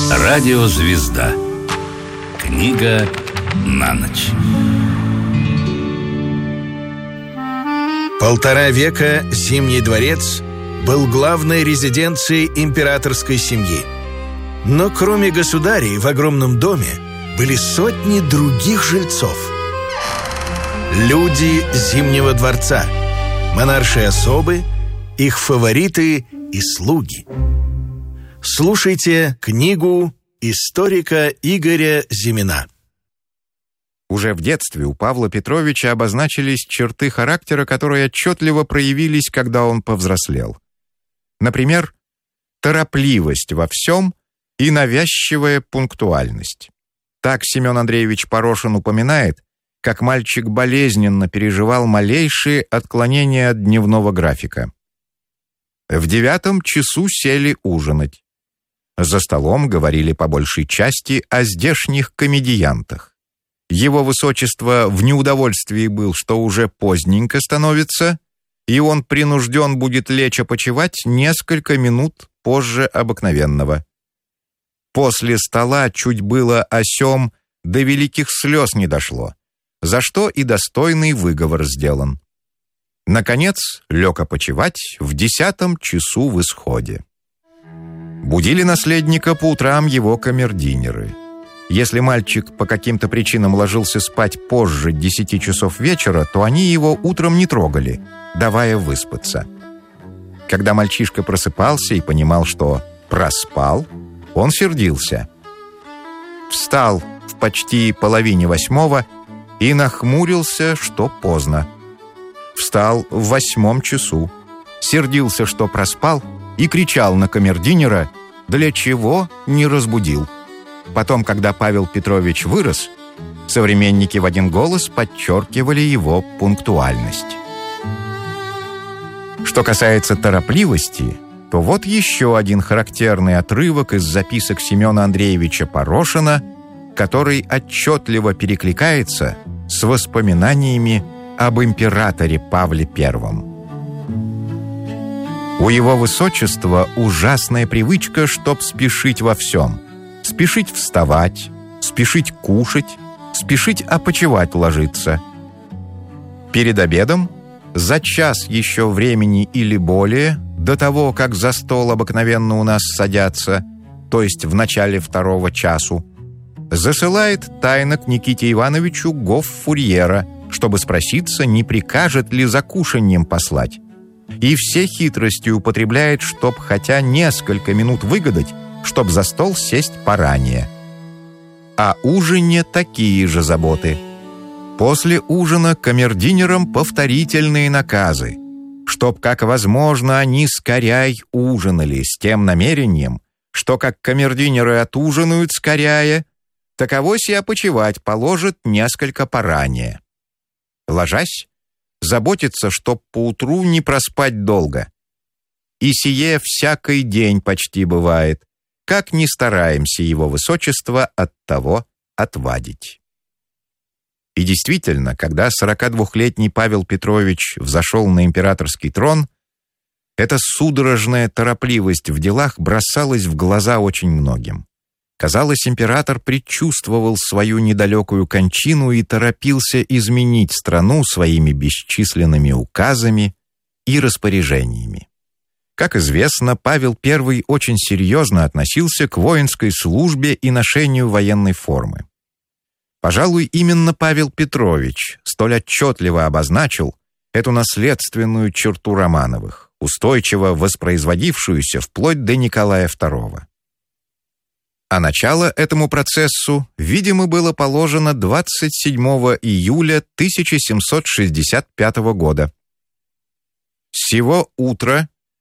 Радиозвезда. Книга на ночь. 1,5 века Зимний дворец был главной резиденцией императорской семьи. Но кроме государей в огромном доме были сотни других жильцов. Люди Зимнего дворца, монаршие особы, их фавориты и слуги. Слушайте книгу историка Игоря Зимина. Уже в детстве у Павла Петровича обозначились черты характера, которые отчетливо проявились, когда он повзрослел. Например, торопливость во всем и навязчивая пунктуальность. Так Семен Андреевич Порошин упоминает, как мальчик болезненно переживал малейшие отклонения от дневного графика. В 9 часу сели ужинать. За столом говорили по большей части о здешних комедиантах. Его высочество в неудовольствии был, что уже поздненько становится, и он принужден будет лечь опочивать несколько минут позже обыкновенного. После стола чуть было о сём до великих слез не дошло, за что и достойный выговор сделан. Наконец, лег опочивать в 10 часу в исходе. Будили наследника по утрам его камердинеры. Если мальчик по каким-то причинам ложился спать позже 10 часов вечера, то они его утром не трогали, давая выспаться. Когда мальчишка просыпался и понимал, что проспал, он сердился. Встал в почти 7:30 и нахмурился, что поздно. Встал в 8 часу, сердился, что проспал, и кричал на камердинера, для чего не разбудил. Потом, когда Павел Петрович вырос, современники в один голос подчеркивали его пунктуальность. Что касается торопливости, то вот еще один характерный отрывок из записок Семена Андреевича Порошина, который отчетливо перекликается с воспоминаниями об императоре Павле I. У его высочества ужасная привычка, чтоб спешить во всем. Спешить вставать, спешить кушать, спешить опочивать ложиться. Перед обедом, за час еще времени или более, до того, как за стол обыкновенно у нас садятся, то есть в начале 2 часу, засылает тайно к Никите Ивановичу гоффурьера, чтобы спроситься, не прикажет ли за кушаньем послать. И все хитрости употребляет, чтоб хотя несколько минут выгадать, чтоб за стол сесть поранее. О ужине такие же заботы. После ужина камердинерам повторительные наказы, чтоб, как возможно, они скоряй ужинали с тем намерением, что как камердинеры отужинают скоряе, таковось и опочивать положит несколько поранее. Ложась, заботится, чтоб поутру не проспать долго. И сие всякий день почти бывает, как ни стараемся его высочество от того отвадить. И действительно, когда 42-летний Павел Петрович взошел на императорский трон, эта судорожная торопливость в делах бросалась в глаза очень многим. Казалось, император предчувствовал свою недалекую кончину и торопился изменить страну своими бесчисленными указами и распоряжениями. Как известно, Павел I очень серьезно относился к воинской службе и ношению военной формы. Пожалуй, именно Павел Петрович столь отчетливо обозначил эту наследственную черту Романовых, устойчиво воспроизводившуюся вплоть до Николая II. А начало этому процессу, видимо, было положено 27 июля 1765 года. Сего утра